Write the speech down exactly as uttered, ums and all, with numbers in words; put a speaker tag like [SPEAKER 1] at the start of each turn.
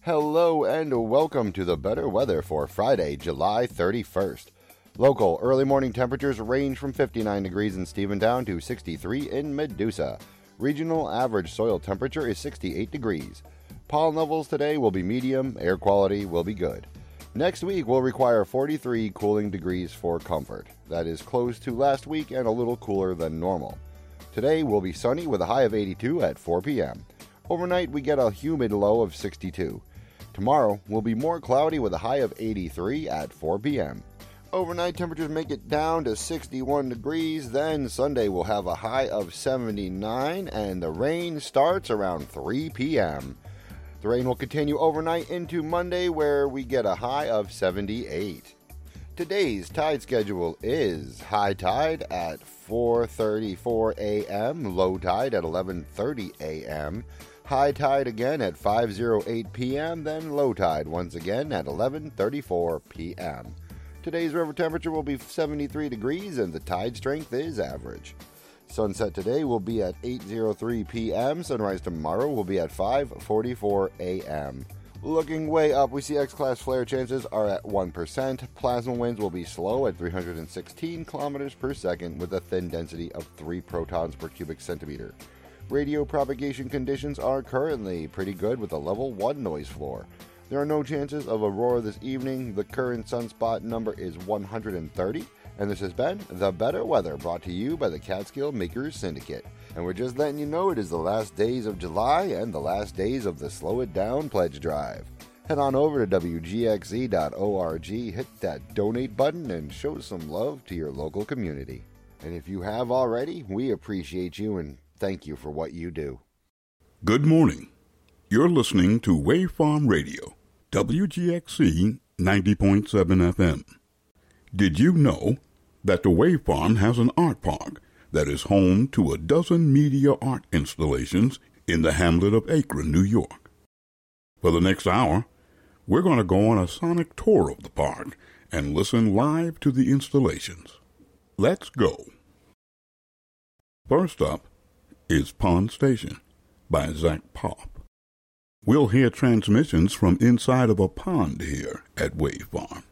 [SPEAKER 1] Hello and welcome to the better weather for Friday, July thirty-first. Local early morning temperatures range from fifty-nine degrees in Stephentown to sixty-three in Medusa. Regional average soil temperature is sixty-eight degrees. Pollen levels today will be medium, air quality will be good. Next week will require forty-three cooling degrees for comfort. That is close to last week and a little cooler than normal. Today will be sunny with a high of eighty-two at four p.m. Overnight we get a humid low of sixty-two. Tomorrow will be more cloudy with a high of eighty-three at four p.m. Overnight temperatures make it down to sixty-one degrees, then Sunday will have a high of seventy-nine and the rain starts around three p.m. The rain will continue overnight into Monday where we get a high of seventy-eight. Today's tide schedule is high tide at four thirty-four a.m., low tide at eleven thirty a.m., high tide again at five oh eight p.m., then low tide once again at eleven thirty-four p.m. Today's river temperature will be seventy-three degrees and the tide strength is average. Sunset today will be at eight oh three p.m. Sunrise tomorrow will be at five forty-four a.m. Looking way up, we see X-class flare chances are at one percent. Plasma winds will be slow at three hundred sixteen kilometers per second with a thin density of three protons per cubic centimeter. Radio propagation conditions are currently pretty good with a level one noise floor. There are no chances of aurora this evening. The current sunspot number is one hundred thirty. And this has been The Better Weather, brought to you by the Catskill Makers Syndicate. And we're just letting you know it is the last days of July and the last days of the Slow It Down pledge drive. Head on over to W G X E dot org, hit that donate button, and show some love to your local community. And if you have already, we appreciate you and thank you for what you do.
[SPEAKER 2] Good morning. You're listening to Wave Farm Radio, W G X E ninety point seven F M. Did you know that the Wave Farm has an art park that is home to a dozen media art installations in the hamlet of Akron, New York? For the next hour, we're going to go on a sonic tour of the park and listen live to the installations. Let's go. First up is Pond Station by Zach Pop. We'll hear transmissions from inside of a pond here at Wave Farm.